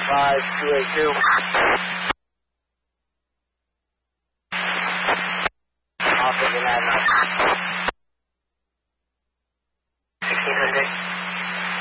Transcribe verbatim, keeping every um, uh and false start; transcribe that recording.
five two eight two. I'll take it at night.